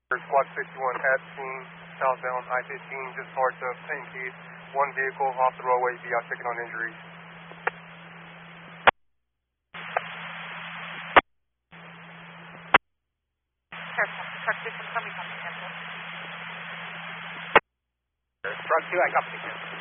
Squad 51 at scene, southbound I-15, just north of Pancake. One vehicle off the roadway, be out checking on injuries. Careful, truck 2 coming from the campus. Truck 2, I copy the campus.